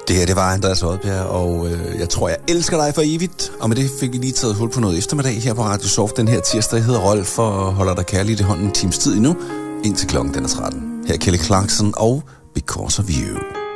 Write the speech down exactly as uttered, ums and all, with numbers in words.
Det her, det var Andreas Odbjerg, og øh, jeg tror, jeg elsker dig for evigt. Og med det fik vi lige taget hul på noget eftermiddag her på Radio Soft. Den her tirsdag hedder Rolf og holder dig kærligt i hånden en times tid endnu, indtil klokken den er tretten. Her er Kelly Clarkson og Because of You.